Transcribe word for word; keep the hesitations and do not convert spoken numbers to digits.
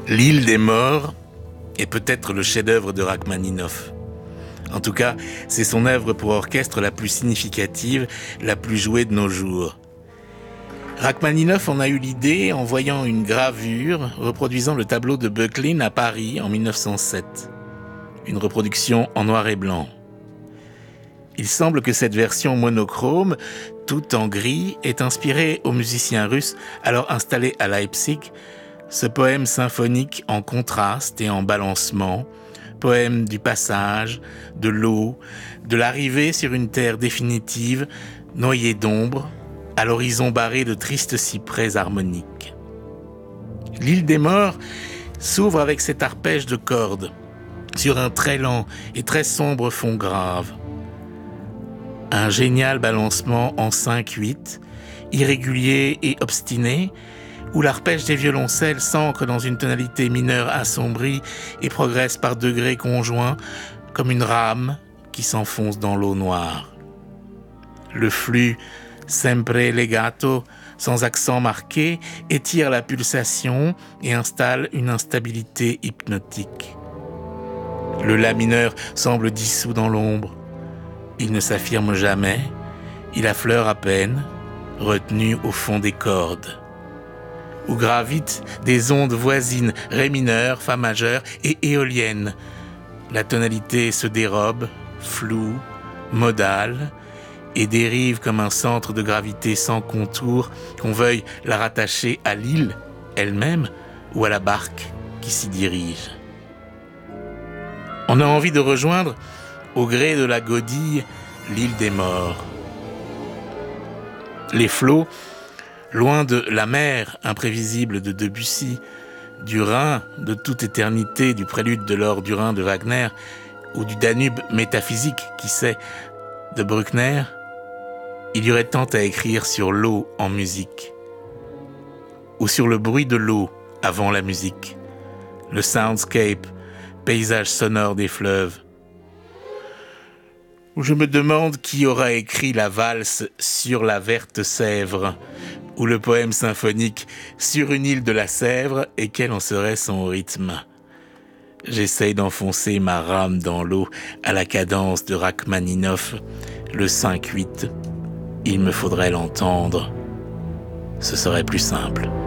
L'île des morts est peut-être le chef-d'œuvre de Rachmaninoff. En tout cas, c'est son œuvre pour orchestre la plus significative, la plus jouée de nos jours. Rachmaninoff en a eu l'idée en voyant une gravure reproduisant le tableau de Böcklin à Paris en mille neuf cent sept. Une reproduction en noir et blanc. Il semble que cette version monochrome, toute en gris, est inspirée au musicien russe alors installé à Leipzig, ce poème symphonique en contraste et en balancement, poème du passage, de l'eau, de l'arrivée sur une terre définitive, noyée d'ombre, à l'horizon barré de tristes cyprès harmoniques. L'île des morts s'ouvre avec cet arpège de cordes, sur un très lent et très sombre fond grave. Un génial balancement en cinq huit, irrégulier et obstiné, où l'arpège des violoncelles s'ancre dans une tonalité mineure assombrie et progresse par degrés conjoints comme une rame qui s'enfonce dans l'eau noire. Le flux sempre legato, sans accent marqué, étire la pulsation et installe une instabilité hypnotique. Le la mineur semble dissous dans l'ombre. Il ne s'affirme jamais, il affleure à peine, retenu au fond des cordes, où gravitent des ondes voisines, ré mineur, fa majeur et éoliennes. La tonalité se dérobe, floue, modale, et dérive comme un centre de gravité sans contour, qu'on veuille la rattacher à l'île elle-même ou à la barque qui s'y dirige. On a envie de rejoindre, au gré de la godille, l'île des morts. Les flots, loin de la mer imprévisible de Debussy, du Rhin de toute éternité, du prélude de l'or du Rhin de Wagner, ou du Danube métaphysique, qui sait, de Bruckner, il y aurait tant à écrire sur l'eau en musique, ou sur le bruit de l'eau avant la musique, le soundscape, paysage sonore des fleuves, où je me demande qui aura écrit la valse sur la verte Sèvre, ou le poème symphonique sur une île de la Sèvre, et quel en serait son rythme. J'essaye d'enfoncer ma rame dans l'eau à la cadence de Rachmaninoff, le cinq huit. Il me faudrait l'entendre. Ce serait plus simple.